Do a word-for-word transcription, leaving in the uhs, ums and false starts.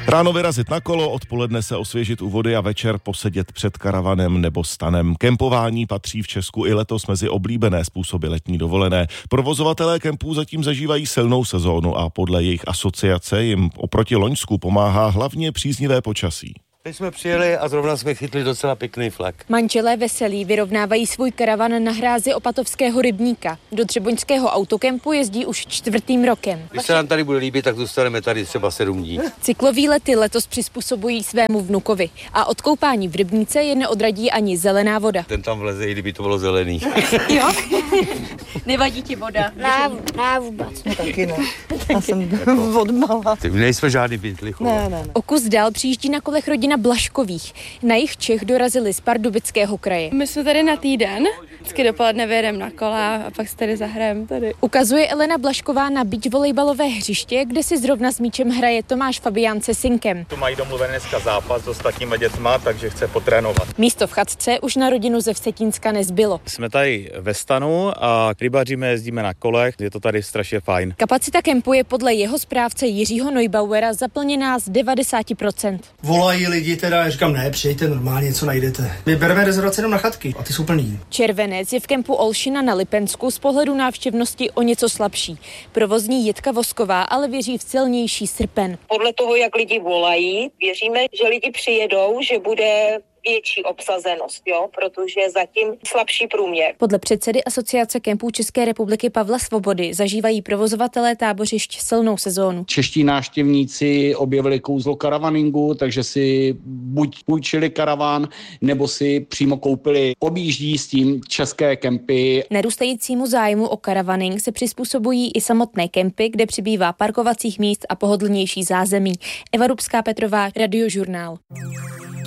Ráno vyrazit na kolo, odpoledne se osvěžit u vody a večer posedět před karavanem nebo stanem. Kempování patří v Česku i letos mezi oblíbené způsoby letní dovolené. Provozovatelé kempů zatím zažívají silnou sezónu a podle jejich asociace jim oproti loňsku pomáhá hlavně příznivé počasí. Teď jsme přijeli a zrovna jsme chytli docela pěkný flak. Manželé veselí vyrovnávají svůj karavan na hrázi Opatovského rybníka. Do třeboňského autokempu jezdí už čtvrtým rokem. Když se nám tady bude líbit, tak zůstaneme tady třeba sedm dní. Cyklovýlety letos přizpůsobují svému vnukovi a od koupání v rybníce je neodradí ani zelená voda. Ten tam vleze, i kdyby to bylo zelený. Jo? Nevadí ti voda? Ne, ne vůbec. No taky ne. Já jsem odmala. Ty nejsme žádný bintlichov. Ne, ne, ne. O kus dál přijíždí na kolech rodina Blažkových. Na jih Čech dorazili z Pardubického kraje. My jsme tady na týden. Vždycky dopoledne vyjedeme na kola a pak se tady zahrajeme tady. Ukazuje Elena Blažková na beach volejbalové hřiště, kde si zrovna s míčem hraje Tomáš Fabián se synkem. Tu mají domluvený dneska zápas s ostatníma dětma, takže chce potrénovat. Místo v chatce už na rodinu ze Vsetínska nezbylo. Jsme tady ve stanu a rybaříme, jezdíme na kolech, je to tady strašně fajn. Kapacita kempu je podle jeho správce Jiřího Neubauera zaplněná z devadesát procent. Volají lidi teda, já říkám ne, přijďte, normálně něco najdete. My bereme rezervace jenom na chatky a ty jsou plný. Červenec je v kempu Olšina na Lipensku z pohledu návštěvnosti o něco slabší. Provozní Jitka Vosková ale věří v silnější srpen. Podle toho, jak lidi volají, věříme, že lidi přijedou, že bude větší obsazenost, jo, protože zatím slabší průměr. Podle předsedy Asociace kempů České republiky Pavla Svobody zažívají provozovatelé tábořišť silnou sezónu. Čeští návštěvníci objevili kouzlo karavaningu, takže si buď půjčili karavan, nebo si přímo koupili. Objíždí s tím české kempy. Narůstajícímu zájmu o karavaning se přizpůsobují i samotné kempy, kde přibývá parkovacích míst a pohodlnější zázemí. Eva Rubská Petrová, Radiožurnál.